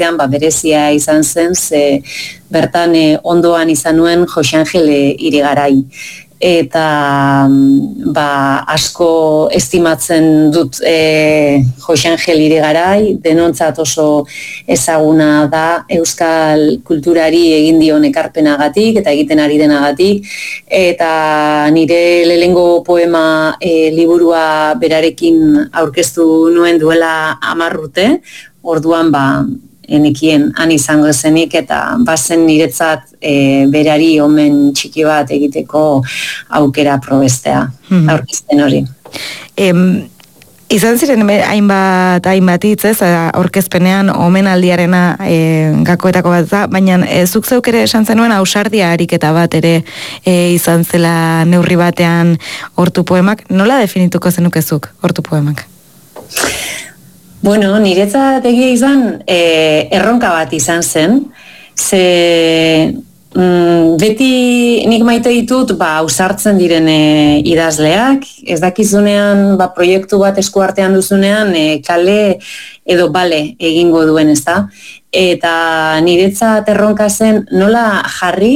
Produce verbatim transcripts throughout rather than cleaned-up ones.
ba, berezia izan zen, ze bertan e, ondoan izan nuen Jose Angel Irigarai. Eta ba, asko estimatzen dut e, Jose Angel Irigarai, denontzat oso ezaguna da euskal kulturari egin dion ekarpenagatik eta egiten ari denagatik, eta nire lehengo poema e, liburua berarekin aurkeztu nuen duela hamar urte, orduan ba, enekien han izango zenik eta bazen niretzat e, berari omen txiki bat egiteko aukera probestea, mm-hmm. aurkezten hori. Em, izan ziren hainbat hainbat hitz, ez, aurkezpenean omenaldiarena e, gakoetako bat da, baina e, zuk zeuk ere esan zenuen ausardia ariketa bat ere e, izan zela neurri batean hortu poemak. Nola definituko zenukezuk hortu poemak? Bueno, niretzat egia izan e, erronka bat izan zen, ze mm, beti nik maite ditut ba, ausartzen diren e, idazleak, ez dakizunean ba, proiektu bat eskuartean duzunean e, kale edo bale egingo duen, ez da? Eta niretzat erronka zen nola jarri,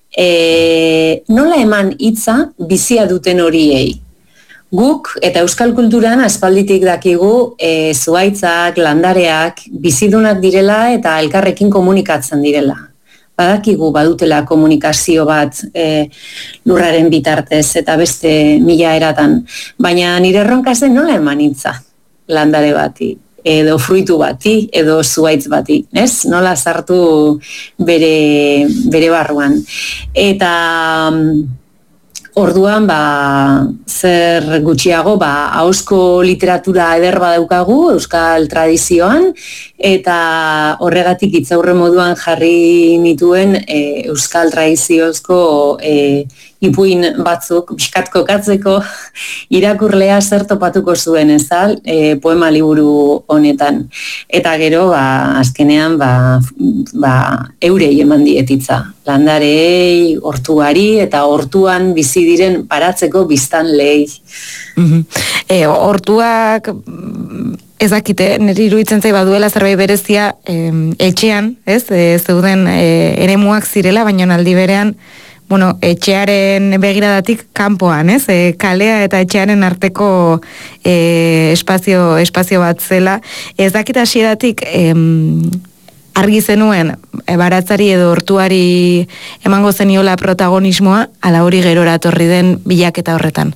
e, nola eman hitza bizia duten horiei. Guk eta euskal kulturan aspalditik dakigu e, zuhaitzak, landareak, bizidunak direla eta elkarrekin komunikatzen direla. Badakigu badutela komunikazio bat e, lurraren bitartez eta beste mila eratan. Baina nire erronka zen nola eman hitza landare bati, edo fruitu bati, edo zuhaitz bati, ez? Nola sartu bere, bere barruan. Eta orduan, ba, zer gutxiago, ba, ahozko literatura eder badaukagu, euskal tradizioan, eta horregatik hitzaurre moduan jarri nituen e, euskal tradiziozko e, ipuin batzuk, bizkat kokatzeko irakurlea zer topatuko zuen, ezal, e, poema liburu honetan. Eta gero, ba, azkenean, ba, ba, eurei eman dietitza. Landarei, hortuari, eta hortuan bizi diren paratzeko biztan lehi. Mm-hmm. E, hortuak, ez dakite, niri iruditzen zai baduela zerbait berezia e, etxean, ez, e, zeuden e, eremuak zirela, baina aldi berean, bueno, etxearen begiradatik kanpoan, ez? E, kalea eta etxearen arteko e, espazio, espazio bat zela. Ez dakit hasieratik em, argi zenuen e, baratzari edo hortuari emango zeniola protagonismoa, ala hori gerora etorri den bilaketa horretan.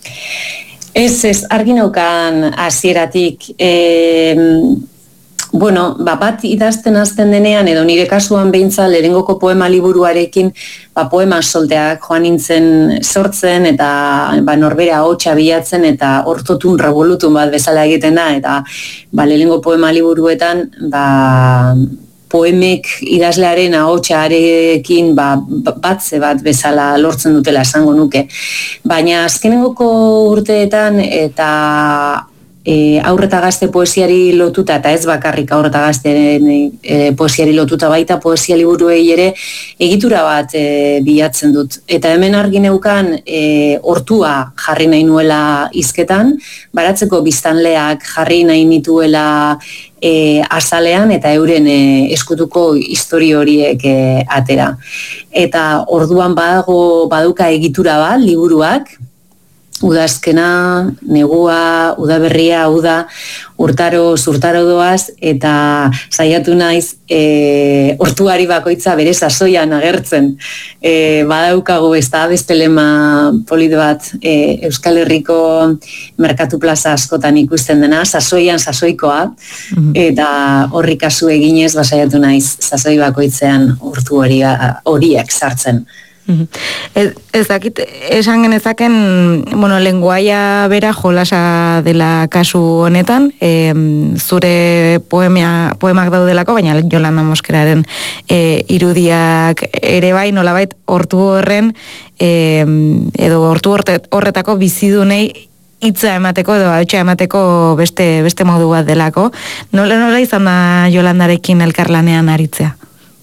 Ez, ez, argi naukan hasieratik e, Bueno, ba, bat idazten hasten denean, edo nire kasuan behintzat lehenengoko poema liburuarekin, ba, poema solteak joan nintzen sortzen, eta ba, norbera hotxa bilatzen, eta hortotun revolutun bat bezala egiten da, eta ba, lehenengo poema liburuetan, ba, poemek idazlearen ahotsarekin ba, batze bat bezala lortzen dutela esango nuke. Baina azkenengoko urteetan, eta E, aurreta gazte poesiari lotuta, eta ez bakarrik aurreta gazteren e, poesiari lotuta baita poesia liburuei ere egitura bat e, bilatzen dut. Eta hemen argi neukan e, hortua jarri nahi nuela hizketan, baratzeko biztanleak jarri nahi nituela e, azalean eta euren e, eskutuko histori horiek e, atera. Eta orduan badago baduka egitura bat liburuak, udazkena, negua, udaberria, uda, urtaro, zurtaro doaz, eta saiatu naiz e, hortuari bakoitza bere sasoian agertzen. E, badaukagu ez da beste lema polit bat e, Euskal Herriko merkatu plaza askotan ikusten dena, sasoian sasoikoa, mm-hmm. eta horri kasu eginez basaiatu naiz sasoi bakoitzean hortu hori, horiek sartzen. Ez, ez dakit, esan genezaken, bueno, lenguaia bera jolasa dela kasu honetan, e, zure poemia, poemak daudelako, baina Jolanda Mosqueraren e, irudiak ere bai, nolabait hortu horren, e, edo hortu horretako bizidunei hitza emateko edo ahotsa emateko beste, beste modu bat delako. Nola, nola izan da Jolandarekin elkarlanean aritzea?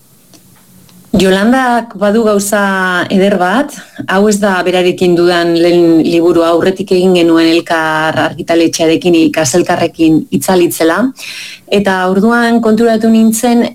Jolandak badu gauza eder bat, hau ez da berarekin dudan lehen liburu aurretik egin genuen elkar argitaletxearekin ikaselkarrekin itzalitzela, eta orduan konturatu nintzen